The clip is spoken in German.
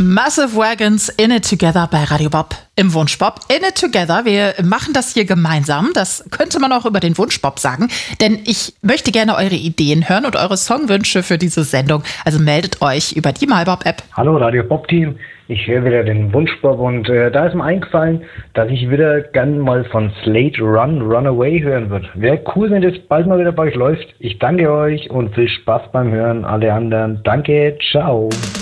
Massive Wagons in it together bei Radio Bob im Wunschbob. In it together. Wir machen das hier gemeinsam. Das könnte man auch über den Wunschbob sagen. Denn ich möchte gerne eure Ideen hören und eure Songwünsche für diese Sendung. Also meldet euch über die MyBob-App. Hallo Radio Bob Team. Ich höre wieder den Wunschbob und da ist mir eingefallen, dass ich wieder gern mal von Slate Runaway hören würde. Wäre cool, wenn das bald mal wieder bei euch läuft. Ich danke euch und viel Spaß beim Hören. Alle anderen, danke, ciao.